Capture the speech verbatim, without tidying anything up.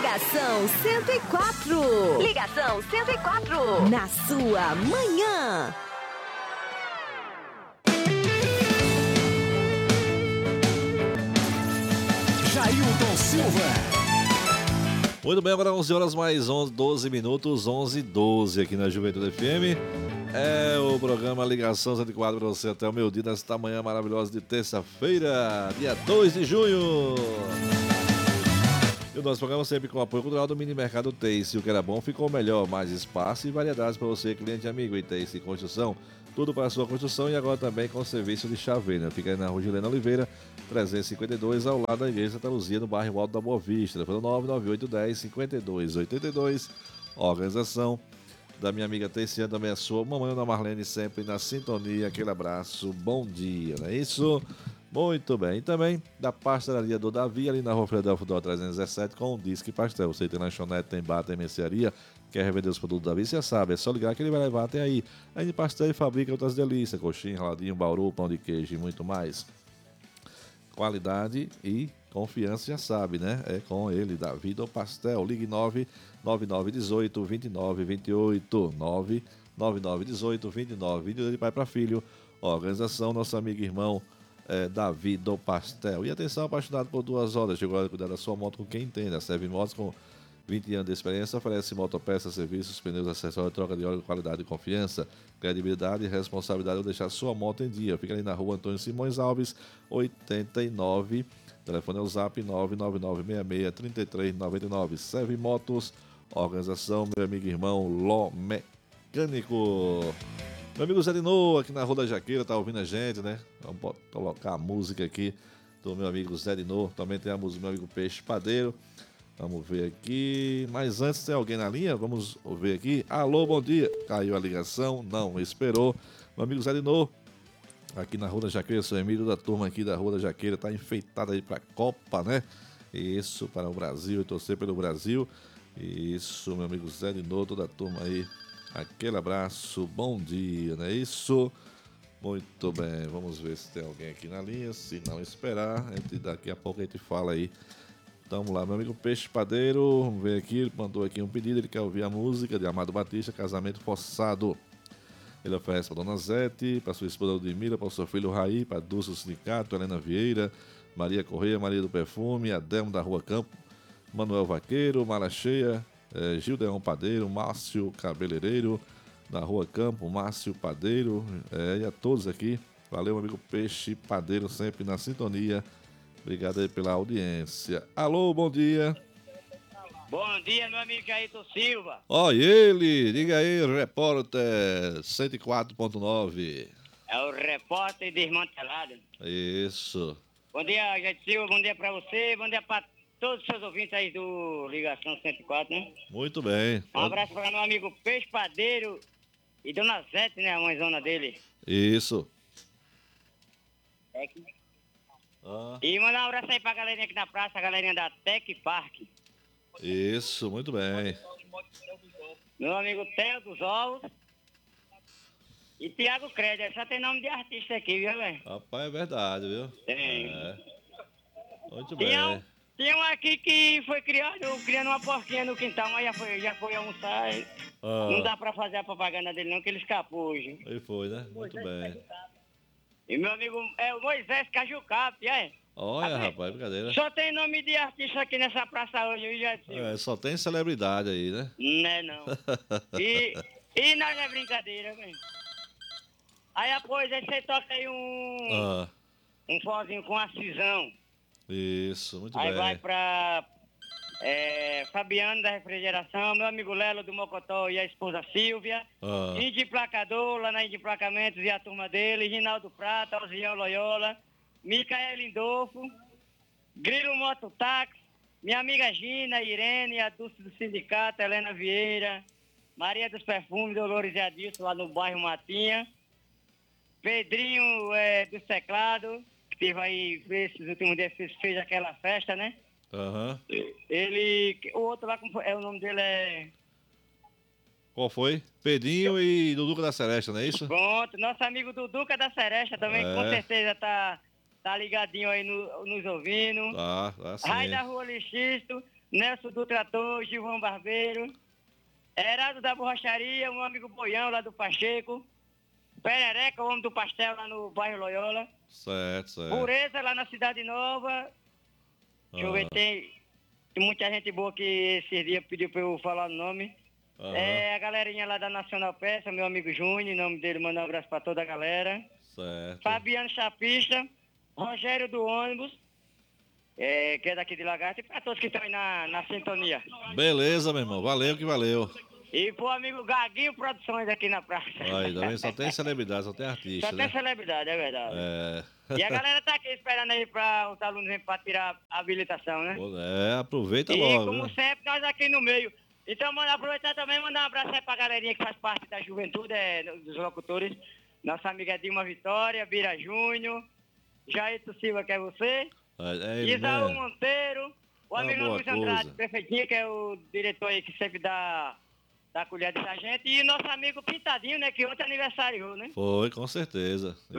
Ligação cento e quatro. Ligação cento e quatro. Na sua manhã. Jailton Silva. Muito bem, agora onze horas mais onze, doze minutos, onze e doze aqui na Juventude F M. É o programa Ligação cento e quatro para você até o meio-dia nesta manhã maravilhosa de terça-feira, dia dois de junho. E o nosso programa sempre com o apoio cultural do Mini Mercado Tace. O que era bom ficou melhor, mais espaço e variedades para você, cliente e amigo. E Tace Construção, tudo para a sua construção e agora também com serviço de chaveira. Fica aí na Rua Gilena Oliveira, trezentos e cinquenta e dois, ao lado da Igreja Santa Luzia, no bairro Alto da Boa Vista. Pelo nove nove oito um zero, cinco dois oito dois. Organização da minha amiga Teciana, também a sua mamãe Ana Marlene, sempre na sintonia. Aquele abraço, bom dia, não é isso? Muito bem. E também da pastelaria do Davi, ali na Rua Fredel Fudó trezentos e dezessete, com o Disque Pastel. Você tem lanchonete, tem bar, tem mercearia. Quer revender os produtos do Davi, você sabe, é só ligar que ele vai levar até aí. A N Pastel fabrica outras delícias, coxinha, raladinho, bauru, pão de queijo e muito mais. Qualidade e confiança, já sabe, né? É com ele, Davi do Pastel. Ligue nove nove nove um oito, dois nove dois oito, nove nove nove um oito, dois nove dois oito, de pai para filho. Organização, nosso amigo e irmão é, Davi do Pastel. E atenção, apaixonado por duas horas, chegou a hora de cuidar da sua moto com quem entende. A Serve Motos, com vinte anos de experiência, oferece motopeças, serviços, pneus, acessórios, troca de óleo, qualidade e confiança, credibilidade e responsabilidade ao deixar sua moto em dia. Fica ali na Rua Antônio Simões Alves, oitenta e nove. Telefone é o zap nove nove nove seis seis, três três nove nove. Serve Motos, organização, meu amigo e irmão Ló Mecânico. Meu amigo Zé Dino, aqui na Rua da Jaqueira, tá ouvindo a gente, né? Vamos colocar a música aqui do meu amigo Zé Dino. Também tem a música do meu amigo Peixe Padeiro. Vamos ver aqui. Mas antes, tem alguém na linha? Vamos ver aqui. Alô, bom dia. Caiu a ligação, não esperou. Meu amigo Zé Dino, aqui na Rua da Jaqueira, seu Emílio, da turma aqui da Rua da Jaqueira, tá enfeitada aí pra Copa, né? Isso, para o Brasil, e torcer pelo Brasil. Isso, meu amigo Zé Dino, toda a turma aí. Aquele abraço, bom dia, não é isso? Muito bem, vamos ver se tem alguém aqui na linha. Se não esperar, a gente, daqui a pouco a gente fala aí. Então, vamos lá, meu amigo Peixe Padeiro, vamos ver aqui, ele mandou aqui um pedido, ele quer ouvir a música de Amado Batista, Casamento Forçado. Ele oferece para Dona Zete, para sua esposa Ludmila, para o seu filho Raí, para Dulce do Sindicato, Helena Vieira, Maria Correia, Maria do Perfume, Adelmo da Rua Campo, Manuel Vaqueiro, Mara Cheia, eh, Gildeão Padeiro, Márcio Cabeleireiro, da Rua Campo, Márcio Padeiro, eh, e a todos aqui. Valeu, amigo Peixe Padeiro, sempre na sintonia. Obrigado aí pela audiência. Alô, bom dia. Bom dia, meu amigo Jailton Silva. Olha ele, diga aí, repórter cento e quatro ponto nove. É o repórter desmantelado. Isso. Bom dia, Jailton Silva, bom dia pra você, bom dia pra todos os seus ouvintes aí do Ligação cento e quatro, né? Muito bem. Um abraço para meu amigo Peixe Padeiro e Dona Zete, né, a mãezona dele. Isso. É que... Ah. E mandar um abraço aí pra galerinha aqui na praça, a galerinha da Tec Park. Isso, muito bem. Meu amigo Theo dos Ovos e Tiago Crédito, só tem nome de artista aqui, viu, velho? Rapaz, é verdade, viu? Tem. É. Muito Tinha um, bem. tinha um aqui que foi criado, criando uma porquinha no quintal, mas já foi, já foi almoçar. Ah. Não dá pra fazer a propaganda dele não, que ele escapou hoje. Aí foi, né? Muito bem. E meu amigo é o Moisés Cajucap, é? Olha, rapaz, brincadeira. Só tem nome de artista aqui nessa praça hoje, eu já disse. É, só tem celebridade aí, né? Não é não. E, e não é brincadeira, velho. Aí após aí você toca aí um. Ah. Um forrozinho com a cisão. Isso, muito Aí bem. vai pra é, Fabiano da Refrigeração, meu amigo Lelo do Mocotó e a esposa Silvia. Ah. Índio Emplacador, lá na Índio Emplacamentos e a turma dele. Rinaldo Prata, Osião Loyola. Micael Lindolfo. Grilo Mototáxi. Minha amiga Gina, Irene, a Dulce do Sindicato, Helena Vieira. Maria dos Perfumes, Dolores e Adilson, lá no bairro Matinha. Pedrinho é, do Teclado, que teve aí, esses últimos dias, fez aquela festa, né? Aham. Ele, o outro lá, é, o nome dele é... Qual foi? Pedrinho e Duduca da Seresta, não é isso? Pronto, nosso amigo Duduca da Seresta também, É. com certeza tá, tá ligadinho aí no- nos ouvindo. Tá, tá sim. Raio da Rua Lixisto, Nelson do Trator, Gilvão Barbeiro, Heraldo da Borracharia, um amigo Boião lá do Pacheco, Perereca, o homem do pastel lá no bairro Loyola, Certo, certo. Pureza lá na Cidade Nova. Deixa eu ver, Ah, tem, tem muita gente boa que esses dias pediu pra eu falar o nome. aham, É a galerinha lá da Nacional Peça, meu amigo Júnior, em nome dele, manda um abraço pra toda a galera. certo. Fabiano Chapista, Rogério do ônibus, é, que é daqui de Lagarto, e pra todos que estão aí na, na sintonia. Beleza, meu irmão. Valeu que valeu. E pro amigo Gaguinho Produções aqui na praça. Aí, também só tem celebridade, só tem artista, Só tem né? celebridade, é verdade. É. E a galera tá aqui esperando aí para os alunos virem pra tirar a habilitação, né? Pô, é, aproveita E logo. como Né? sempre, nós aqui no meio. Então, manda aproveitar também e mandar um abraço aí pra galerinha que faz parte da juventude, é, dos locutores. Nossa amiga Dilma Vitória, Bira Júnior, Jairto Silva, que é você, É, é ele, Isaú né? Monteiro, o Ah, amigo boa Luiz Andrade, coisa. prefeitinho, que é o diretor aí que sempre dá, dá colher de sargento, e nosso amigo Pintadinho, né, que ontem aniversariou, né? Foi, com certeza.